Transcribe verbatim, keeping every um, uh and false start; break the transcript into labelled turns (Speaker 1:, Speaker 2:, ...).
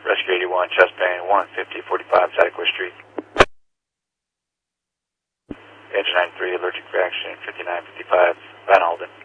Speaker 1: Rescue eighty-one, chest pain, one fifty forty-five, Zydeco Street. Engine ninety-three, allergic reaction, fifty-nine fifty-five, Van Alden.